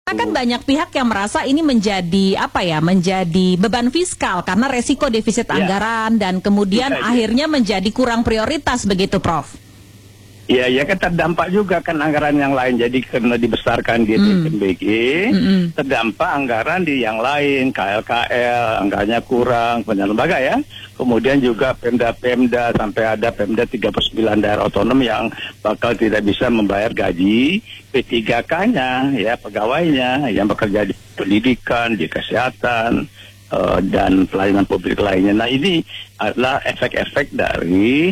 Kan banyak pihak yang merasa ini menjadi menjadi beban fiskal karena resiko defisit anggaran dan kemudian akhirnya menjadi kurang prioritas begitu, Prof. Ya kan terdampak juga kan anggaran yang lain. Jadi karena dibesarkan di MBG, terdampak anggaran di yang lain, KLKL, anggarannya kurang, banyak lembaga ya. Kemudian juga Pemda-Pemda, sampai ada Pemda 39 daerah otonom yang bakal tidak bisa membayar gaji P3K-nya, ya, pegawainya yang bekerja di pendidikan, di kesehatan, dan pelayanan publik lainnya. Nah, ini adalah efek-efek dari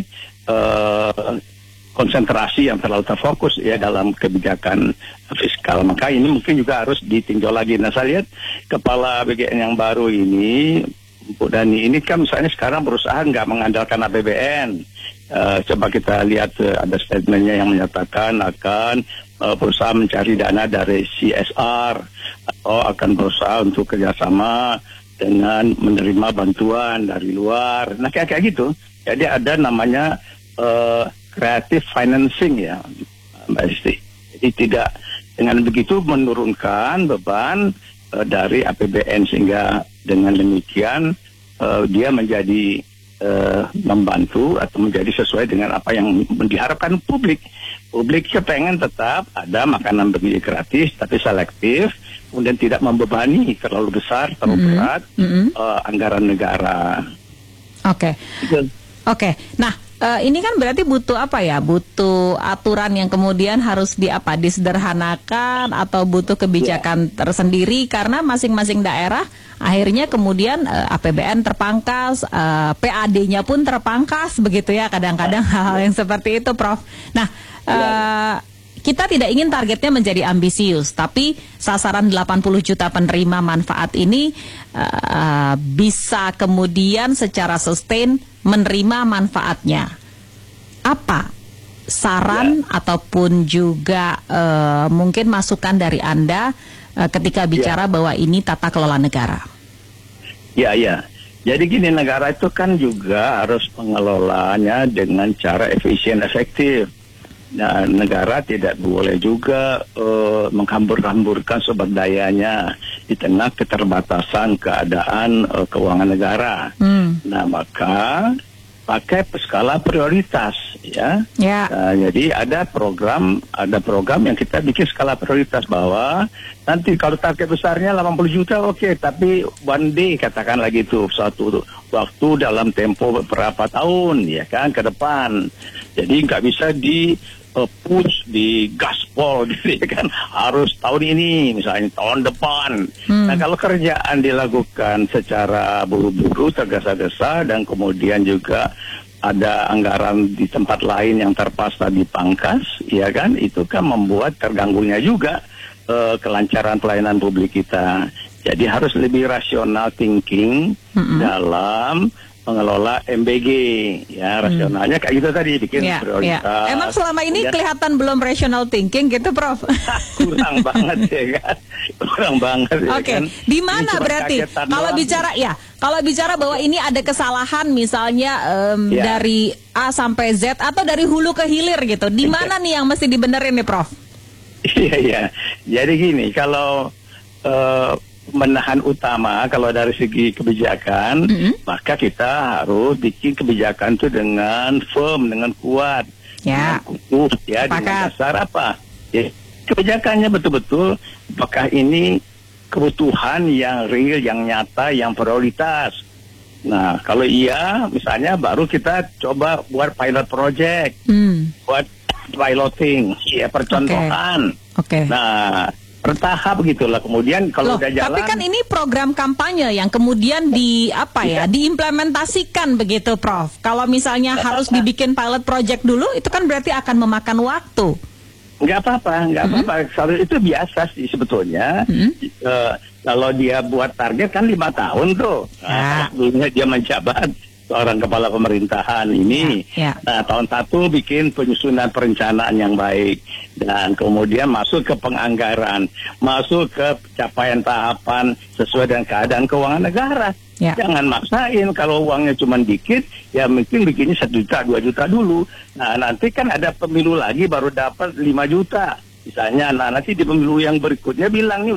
konsentrasi yang terlalu terfokus ya dalam kebijakan fiskal. Maka ini mungkin juga harus ditinjau lagi. Nah, saya lihat kepala BGN yang baru ini, Bu Dani, ini kan misalnya sekarang berusaha nggak mengandalkan APBN. Coba kita lihat ada statementnya yang menyatakan akan berusaha mencari dana dari CSR atau akan berusaha untuk kerjasama dengan menerima bantuan dari luar. Nah, kayak gitu. Jadi ada namanya creative financing ya, Mbak Isti. Jadi tidak dengan begitu menurunkan beban dari APBN, sehingga dengan demikian dia menjadi membantu atau menjadi sesuai dengan apa yang diharapkan publik. Publik pengen tetap ada makanan bergizi gratis tapi selektif, kemudian tidak membebani terlalu besar, terlalu berat anggaran negara. Oke. Nah, ini kan berarti butuh butuh aturan yang kemudian harus disederhanakan atau butuh kebijakan tersendiri karena masing-masing daerah akhirnya kemudian APBN terpangkas, PAD-nya pun terpangkas begitu ya, kadang-kadang hal-hal yang seperti itu, Prof. Nah, kita tidak ingin targetnya menjadi ambisius, tapi sasaran 80 juta penerima manfaat ini bisa kemudian secara sustain menerima manfaatnya. Apa saran ataupun juga mungkin masukan dari Anda ketika bicara bahwa ini tata kelola negara? Ya. Jadi gini, negara itu kan juga harus mengelolanya dengan cara efisien, efektif. Nah, negara tidak boleh juga menghambur-hamburkan sumber dayanya di tengah keterbatasan keadaan keuangan negara. Nah, maka pakai skala prioritas ya. Jadi ada program yang kita bikin skala prioritas bahwa nanti kalau target besarnya 80 juta oke, tapi one day katakanlah gitu, suatu waktu dalam tempo beberapa tahun ya kan ke depan. Jadi nggak bisa push di gaspol gitu ya kan, harus tahun ini misalnya, tahun depan. Nah, kalau kerjaan dilakukan secara buru-buru, tergesa-gesa, dan kemudian juga ada anggaran di tempat lain yang terpaksa dipangkas, ya kan, itu kan membuat terganggunya juga kelancaran pelayanan publik kita. Jadi harus lebih rasional thinking dalam mengelola MBG, ya, rasionalnya kayak gitu tadi, bikin prioritas. Emang selama ini kelihatan belum rational thinking gitu, Prof? Kurang banget ya kan, kurang banget. Oke, di mana berarti kalau bicara bahwa ini ada kesalahan misalnya dari A sampai Z atau dari hulu ke hilir gitu, di mana nih yang mesti dibenerin nih, Prof? Iya. Jadi gini, kalau menahan utama kalau dari segi kebijakan, maka kita harus bikin kebijakan itu dengan firm, dengan kuat, dengan kukuh, ya, dengan dasar apa? Ya, kebijakannya betul-betul apakah ini kebutuhan yang real, yang nyata, yang prioritas. Nah, kalau iya, misalnya baru kita coba buat pilot project, buat piloting, ya, percontohan. Nah, bertahap gitulah. Kemudian kalau udah jalan. Tapi kan ini program kampanye yang kemudian diimplementasikan begitu, Prof. Kalau misalnya harus dibikin pilot project dulu, itu kan berarti akan memakan waktu. Nggak apa-apa. Itu biasa sih sebetulnya. Kalau dia buat target kan 5 tahun tuh. Sebelumnya dia menjabat seorang kepala pemerintahan ini. Nah, tahun 1 bikin penyusunan perencanaan yang baik, dan kemudian masuk ke penganggaran, masuk ke capaian tahapan sesuai dengan keadaan keuangan negara. Jangan maksain, kalau uangnya cuma dikit, ya mungkin bikinnya 1 juta, 2 juta dulu. Nah, nanti kan ada pemilu lagi baru dapat 5 juta. Misalnya, nah nanti di pemilu yang berikutnya bilang nih